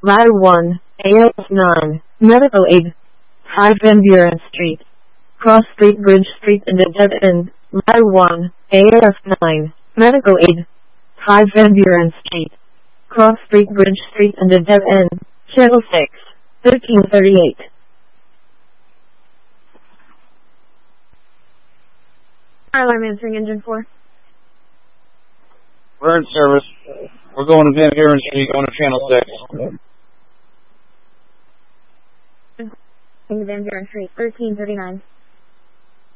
Ladder 1, AF9, Medical Aid. 5 Van Buren Street. Cross Street, Bridge Street and a dead end. Ladder 1, AF9, Medical Aid. 5 Van Buren Street. Cross Street, Bridge Street and a dead end. Channel 6, 1338. Alarm answering engine 4. We're in service. We're going to Van Buren Street, going to channel 6. Van Buren Street, 1339.